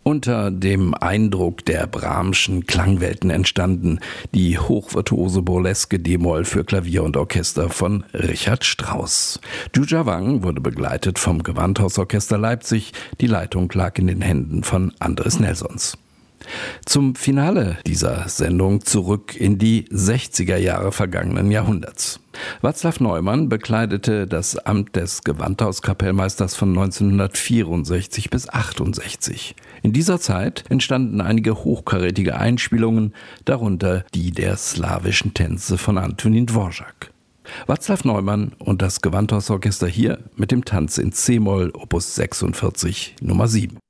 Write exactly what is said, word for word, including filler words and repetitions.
Unter dem Eindruck der Brahmschen Klangwelten entstanden die hochvirtuose Burleske D-Moll für Klavier und Orchester von Richard Strauss. Juja Wang wurde begleitet vom Gewandhausorchester Leipzig. Die Leitung lag in den Händen von Andres Nelsons. Zum Finale dieser Sendung zurück in die sechziger Jahre vergangenen Jahrhunderts. Václav Neumann bekleidete das Amt des Gewandhauskapellmeisters von neunzehnhundertvierundsechzig bis achtundsechzig. In dieser Zeit entstanden einige hochkarätige Einspielungen, darunter die der slawischen Tänze von Antonín Dvořák. Václav Neumann und das Gewandhausorchester hier mit dem Tanz in C-Moll, Opus sechsundvierzig, Nummer sieben.